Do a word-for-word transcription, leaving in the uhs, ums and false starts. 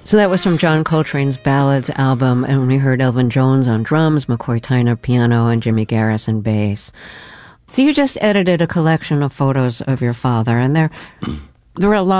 So that was from John Coltrane's Ballads album, and we heard Elvin Jones on drums, McCoy Tyner piano, and Jimmy Garrison bass. So you just edited a collection of photos of your father, and there, there were a lot